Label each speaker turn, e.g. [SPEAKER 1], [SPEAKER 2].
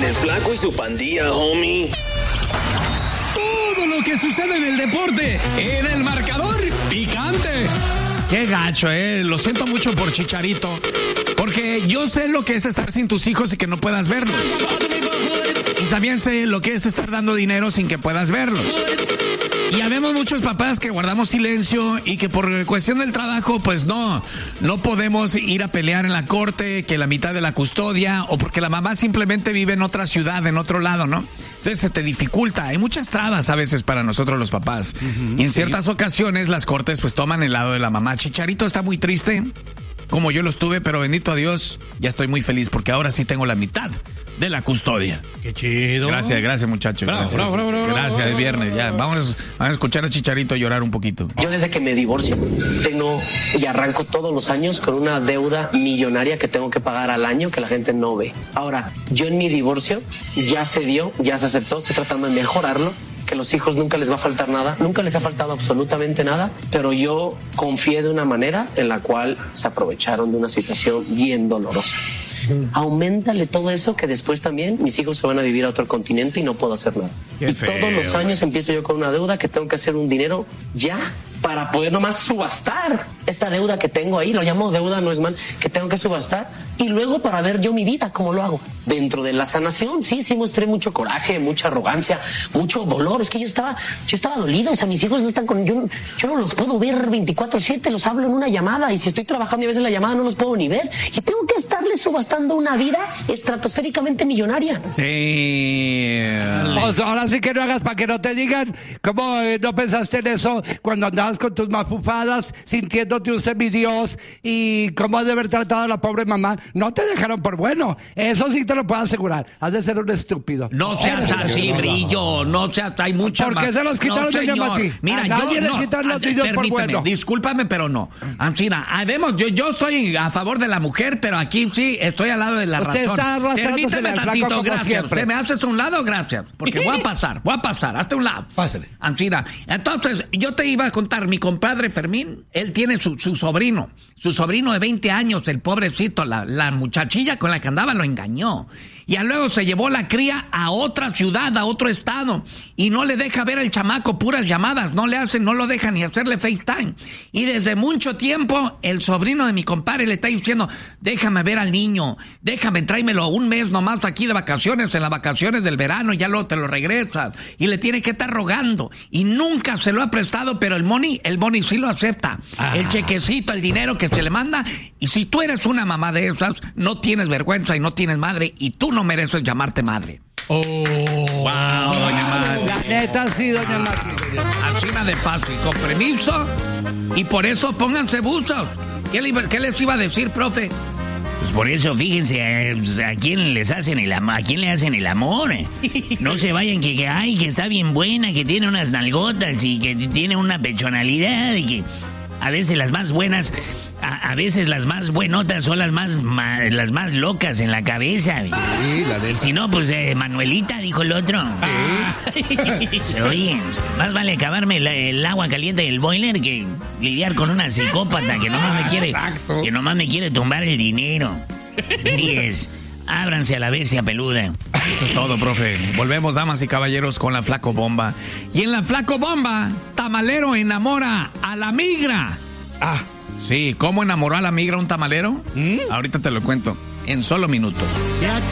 [SPEAKER 1] Con el Flaco y su pandilla, homie.
[SPEAKER 2] Todo lo que sucede en el deporte, en el marcador picante. Qué gacho, lo siento mucho por Chicharito, porque yo sé lo que es estar sin tus hijos y que no puedas verlos. Y también sé lo que es estar dando dinero sin que puedas verlos. Y habemos muchos papás que guardamos silencio y que por cuestión del trabajo, pues no podemos ir a pelear en la corte, que la mitad de la custodia, o porque la mamá simplemente vive en otra ciudad, en otro lado, ¿no? Entonces se te dificulta. Hay muchas trabas a veces para nosotros los papás. Y en ciertas ocasiones las cortes pues toman el lado de la mamá. Chicharito está muy triste, como yo lo estuve, pero bendito a Dios, ya estoy muy feliz porque ahora sí tengo la mitad de la custodia.
[SPEAKER 3] Qué chido.
[SPEAKER 2] Gracias, muchachos. Gracias, es viernes. Ya, vamos a escuchar a Chicharito llorar un poquito.
[SPEAKER 4] Yo desde que me divorcio tengo y arranco todos los años con una deuda millonaria que tengo que pagar al año que la gente no ve. Ahora, yo en mi divorcio ya se dio, ya se aceptó, estoy tratando de mejorarlo. Que los hijos nunca les va a faltar nada, nunca les ha faltado absolutamente nada, pero yo confié de una manera en la cual se aprovecharon de una situación bien dolorosa. Auméntale todo eso que después también mis hijos se van a vivir a otro continente y no puedo hacer nada. Y todos los años empiezo yo con una deuda que tengo que hacer un dinero ya para poder nomás subastar esta deuda que tengo ahí, lo llamo deuda, no es mal, que tengo que subastar, y luego para ver yo mi vida, cómo lo hago. Dentro de la sanación, sí mostré mucho coraje, mucha arrogancia, mucho dolor, es que yo estaba dolido, o sea, mis hijos no están con, yo no los puedo ver 24/7, los hablo en una llamada, y si estoy trabajando y a veces la llamada no los puedo ni ver, y tengo que estarles subastando una vida estratosféricamente millonaria.
[SPEAKER 2] Sí.
[SPEAKER 5] Pues ahora sí que no hagas para que no te digan cómo no pensaste en eso cuando andabas con tus mafufadas, sintiéndote un semidios, y cómo has de haber tratado a la pobre mamá. No te dejaron por bueno, eso sí te lo puedo asegurar. Has de ser un estúpido.
[SPEAKER 3] No seas así, Brillo, no seas, hay muchas.
[SPEAKER 5] ¿Por qué se los quitaron de Mati?
[SPEAKER 3] Mira,
[SPEAKER 5] nadie les quitaron los niños por bueno.
[SPEAKER 2] Discúlpame, pero no. Ancina, yo estoy a favor de la mujer, pero aquí sí estoy al lado de la
[SPEAKER 5] Usted
[SPEAKER 2] razón.
[SPEAKER 5] está
[SPEAKER 2] Permíteme tantito, gracias.
[SPEAKER 5] Siempre.
[SPEAKER 2] Usted me haces un lado, gracias. Porque voy a pasar, hazte un lado.
[SPEAKER 3] Pásale.
[SPEAKER 2] Ancina, entonces, yo te iba a contar, mi compadre Fermín, él tiene su sobrino de 20 años, el pobrecito, la muchachilla con la que andaba lo engañó. Y luego se llevó la cría a otra ciudad, a otro estado, y no le deja ver al chamaco puras llamadas, no lo deja ni hacerle FaceTime. Y desde mucho tiempo, el sobrino de mi compadre le está diciendo, déjame ver al niño, tráemelo un mes nomás aquí de vacaciones, en las vacaciones del verano, ya luego te lo regresas. Y le tiene que estar rogando. Y nunca se lo ha prestado, pero el money sí lo acepta. El chequecito, el dinero que se le manda. Y si tú eres una mamá de esas, no tienes vergüenza y no tienes madre, y tú no mereces llamarte madre.
[SPEAKER 3] Oh,
[SPEAKER 2] wow, doña Mati.
[SPEAKER 5] La neta sí, doña Mati.
[SPEAKER 2] Así de fácil, con permiso. Y por eso pónganse buzos. ¿Qué les iba a decir, profe?
[SPEAKER 6] Pues por eso, fíjense, a quién les hacen a quién le hacen el amor. No se vayan que está bien buena, que tiene unas nalgotas y que tiene una pechonalidad y que a veces las más buenas, a veces las más buenotas son las más locas en la cabeza.
[SPEAKER 3] Sí, la neta.
[SPEAKER 6] Y si no, pues Manuelita, dijo el otro.
[SPEAKER 3] Sí.
[SPEAKER 6] Oye, más vale acabarme el agua caliente del boiler que lidiar con una psicópata que nomás me quiere tumbar el dinero. Así es. Ábranse a la bestia peluda.
[SPEAKER 2] Eso es todo, profe. Volvemos, damas y caballeros, con la Flaco Bomba. Y en la Flaco Bomba, tamalero enamora a la migra. Sí, ¿cómo enamoró a la migra un tamalero? Ahorita te lo cuento, en solo minutos.